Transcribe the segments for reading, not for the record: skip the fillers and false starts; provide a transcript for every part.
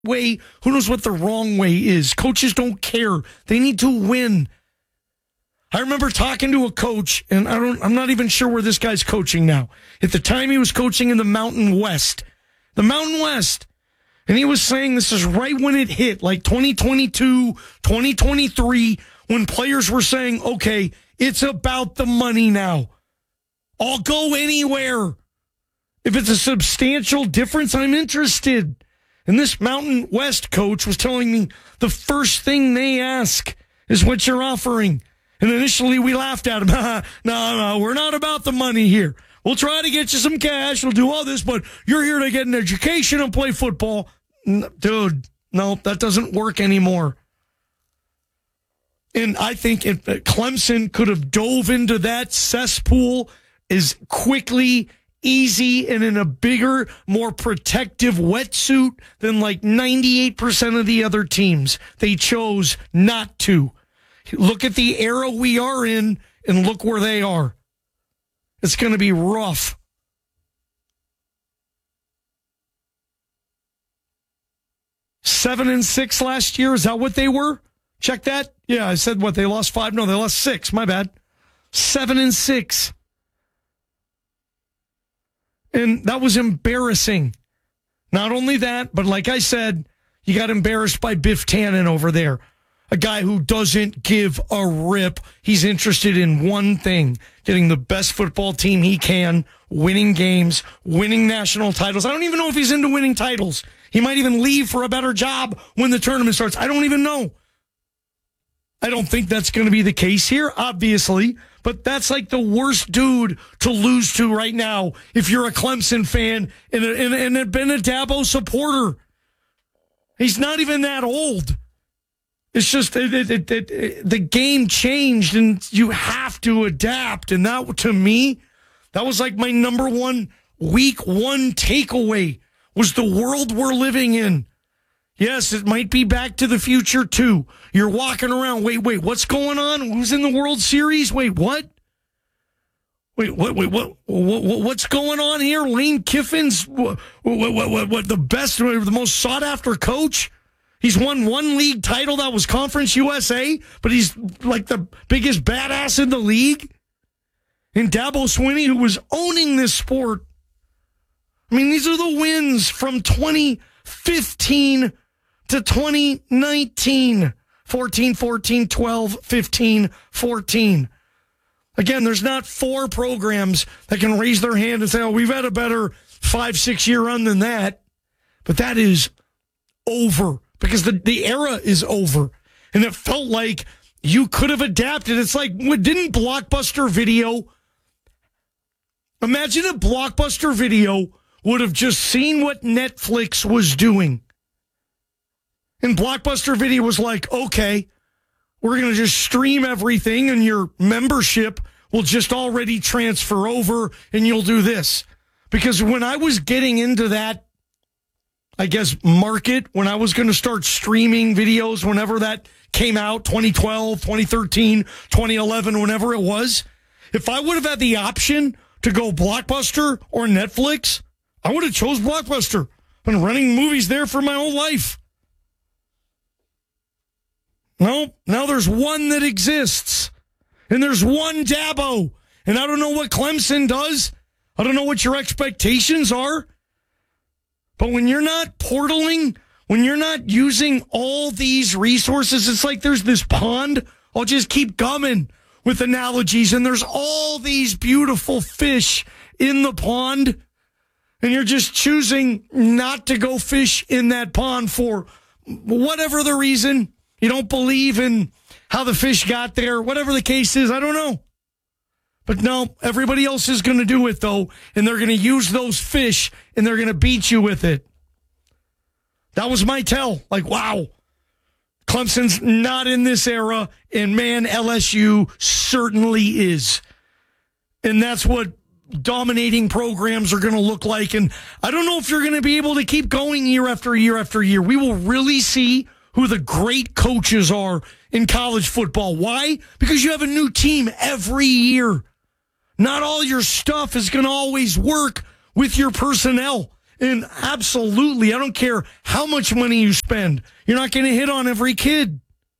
way, who knows what the wrong way is. Coaches don't care. They need to win. I remember talking to a coach, and I'm not even sure where this guy's coaching now. At the time, he was coaching in the Mountain West. The Mountain West. And he was saying this is right when it hit, like 2022, 2023, when players were saying, okay, it's about the money now. I'll go anywhere. If it's a substantial difference, I'm interested. And this Mountain West coach was telling me the first thing they ask is what you're offering. And initially we laughed at him. No, we're not about the money here. We'll try to get you some cash. We'll do all this, but you're here to get an education and play football. Dude, no, that doesn't work anymore. And I think if Clemson could have dove into that cesspool as quickly, easy, and in a bigger, more protective wetsuit than like 98% of the other teams. They chose not to. Look at the era we are in and look where they are. It's going to be rough. Seven and 6 last year. Is that what they were? Check that. Yeah, I said what? They lost 5? No, they lost 6. My bad. 7 and 6. And that was embarrassing. Not only that, but like I said, you got embarrassed by Biff Tannen over there. A guy who doesn't give a rip. He's interested in one thing, getting the best football team he can, winning games, winning national titles. I don't even know if he's into winning titles. He might even leave for a better job when the tournament starts. I don't even know. I don't think that's going to be the case here, obviously, but that's like the worst dude to lose to right now if you're a Clemson fan and have been a Dabo supporter. He's not even that old. It's just the game changed and you have to adapt. And that, to me, that was like my number one week one takeaway was the world we're living in. Yes, it might be Back to the Future too. You're walking around. Wait, what's going on? Who's in the World Series? Wait, what? What's going on here? Lane Kiffin's what the best, the most sought after coach? He's won one league title that was Conference USA, but he's like the biggest badass in the league. And Dabo Swinney, who was owning this sport. I mean, these are the wins from 2015 to 2019. 14, 14, 12, 15, 14. Again, there's not 4 programs that can raise their hand and say, oh, we've had a better 5-6 year run than that. But that is over. Because the era is over. And it felt like you could have adapted. It's like, didn't Blockbuster Video... Imagine if Blockbuster Video would have just seen what Netflix was doing. And Blockbuster Video was like, okay, we're going to just stream everything and your membership will just already transfer over and you'll do this. Because when I was getting into that, I guess, market, when I was going to start streaming videos, whenever that came out, 2012, 2013, 2011, whenever it was, if I would have had the option to go Blockbuster or Netflix, I would have chose Blockbuster. I've been renting movies there for my whole life. No, now there's one that exists. And there's one Dabo. And I don't know what Clemson does. I don't know what your expectations are. But when you're not portaling, when you're not using all these resources, it's like there's this pond. I'll just keep gumming with analogies. And there's all these beautiful fish in the pond. And you're just choosing not to go fish in that pond for whatever the reason. You don't believe in how the fish got there, whatever the case is, I don't know. But no, everybody else is going to do it, though, and they're going to use those fish, and they're going to beat you with it. That was my tell. Like, wow, Clemson's not in this era, and man, LSU certainly is. And that's what dominating programs are going to look like. And I don't know if you're going to be able to keep going year after year after year. We will really see who the great coaches are in college football. Why? Because you have a new team every year. Not all your stuff is going to always work with your personnel. And absolutely, I don't care how much money you spend, you're not going to hit on every kid.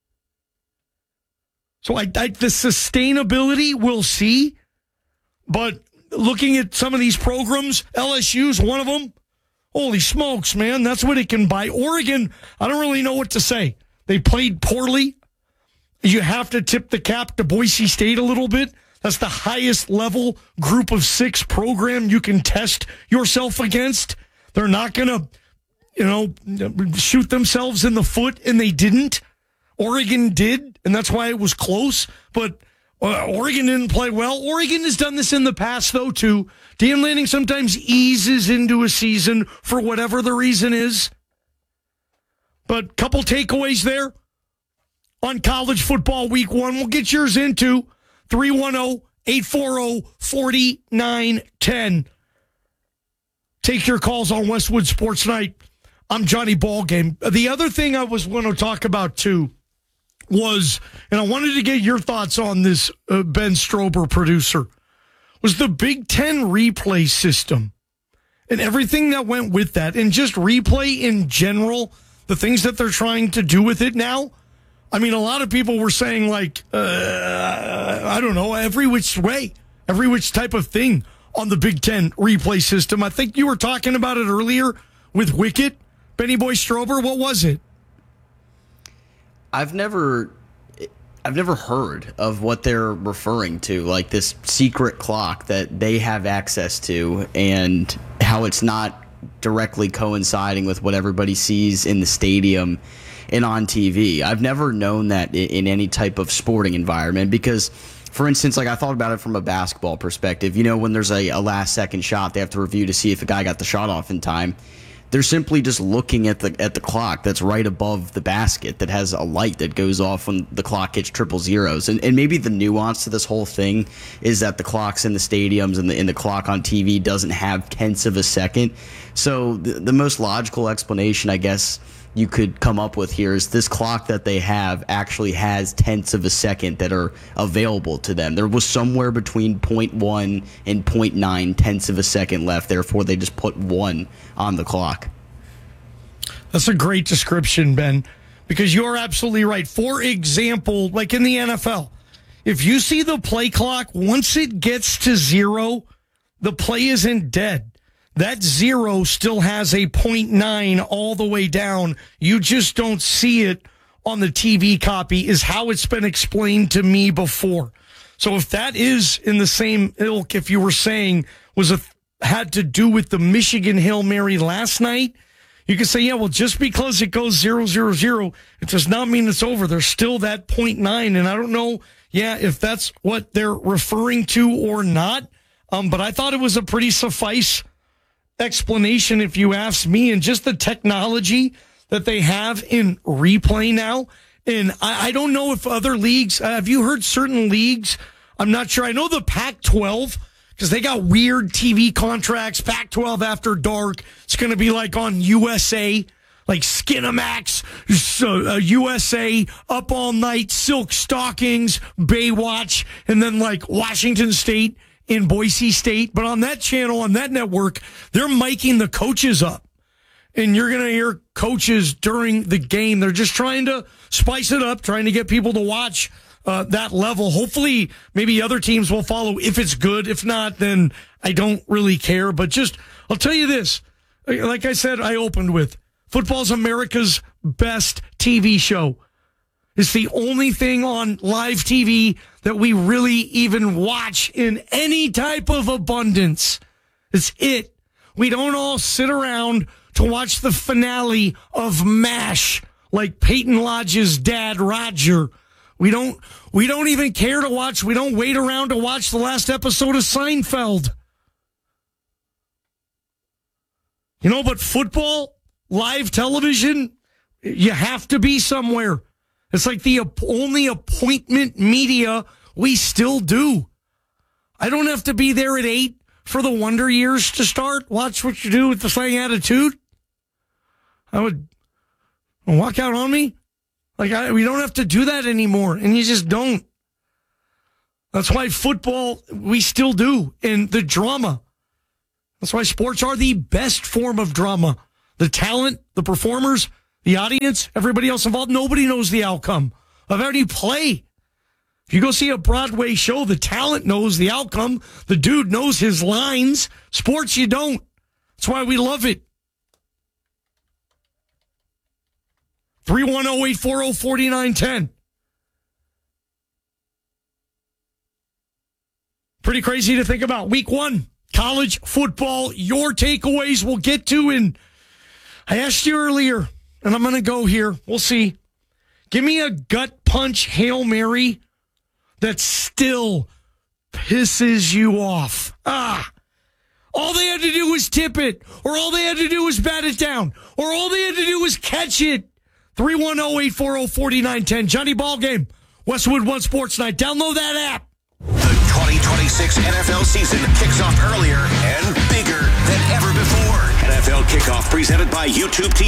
So the sustainability we'll see. But looking at some of these programs, LSU's one of them. Holy smokes, man. That's what it can buy. Oregon, I don't really know what to say. They played poorly. You have to tip the cap to Boise State a little bit. That's the highest level group of 6 program you can test yourself against. They're not going to, shoot themselves in the foot, and they didn't. Oregon did, and that's why it was close. But Oregon didn't play well. Oregon has done this in the past, though, too. Dan Lanning sometimes eases into a season for whatever the reason is. But couple takeaways there on college football week 1. We'll get yours into 310-840-4910. Take your calls on Westwood Sports Night. I'm Johnny Ballgame. The other thing I was going to talk about, too, was, and I wanted to get your thoughts on this, Ben Strober, producer, was the Big Ten replay system and everything that went with that, and just replay in general, the things that they're trying to do with it now. I mean, a lot of people were saying, like, I don't know, every which way, every which type of thing on the Big Ten replay system. I think you were talking about it earlier with Wicket. Benny Boy Strober, what was it? I've never heard of what they're referring to, like this secret clock that they have access to, and how it's not directly coinciding with what everybody sees in the stadium and on TV. I've never known that in any type of sporting environment because, for instance, like I thought about it from a basketball perspective. You know, when there's a last-second shot, they have to review to see if a guy got the shot off in time. They're simply just looking at the clock that's right above the basket that has a light that goes off when the clock hits triple zeros. And maybe the nuance to this whole thing is that the clocks in the stadiums and the clock on TV doesn't have tenths of a second. So the most logical explanation, I guess, you could come up with here is this clock that they have actually has tenths of a second that are available to them. There was somewhere between 0.1 and 0.9 tenths of a second left. Therefore, they just put 1 on the clock. That's a great description, Ben, because you're absolutely right. For example, like in the NFL, if you see the play clock, once it gets to 0, the play isn't dead. That 0 still has a 0.9 all the way down. You just don't see it on the TV copy, is how it's been explained to me before. So if that is in the same ilk, if you were saying had to do with the Michigan Hail Mary last night, you could say, yeah, well, just because it goes 0, 0, 0, it does not mean it's over. There's still that 0.9, and I don't know, if that's what they're referring to or not. But I thought it was a pretty suffice explanation, if you ask me, and just the technology that they have in replay now. And I don't know if other leagues, have you heard certain leagues? I'm not sure. I know the Pac-12, because they got weird TV contracts. Pac-12 After Dark, it's going to be like on USA, like Skinamax, USA, Up All Night, Silk Stockings, Baywatch, and then like Washington State in Boise State. But on that channel, on that network, they're miking the coaches up. And you're going to hear coaches during the game. They're just trying to spice it up, trying to get people to watch that level. Hopefully, maybe other teams will follow if it's good. If not, then I don't really care. But I'll tell you this. Like I said, I opened with, football's America's best TV show. It's the only thing on live TV that we really even watch in any type of abundance. It's it. We don't all sit around to watch the finale of MASH like Peyton Lodge's dad, Roger. We don't even care to watch. We don't wait around to watch the last episode of Seinfeld. But football, live television, you have to be somewhere. It's like the only appointment media we still do. I don't have to be there at 8 for the Wonder Years to start. Watch what you do with the Slang Attitude. I would walk out on me. We don't have to do that anymore, and you just don't. That's why football, we still do. And the drama. That's why sports are the best form of drama. The talent, the performers, the audience, everybody else involved, nobody knows the outcome of any play. If you go see a Broadway show, the talent knows the outcome. The dude knows his lines. Sports, you don't. That's why we love it. 310-840-4910. Pretty crazy to think about. Week 1, college football, your takeaways we'll get to. And I asked you earlier, and I'm going to go here. We'll see. Give me a gut punch Hail Mary that still pisses you off. All they had to do was tip it, or all they had to do was bat it down, or all they had to do was catch it. 310-840-4910. Johnny Ballgame, Westwood One Sports Night. Download that app. The 2026 NFL season kicks off earlier and bigger than ever before. NFL Kickoff presented by YouTube TV.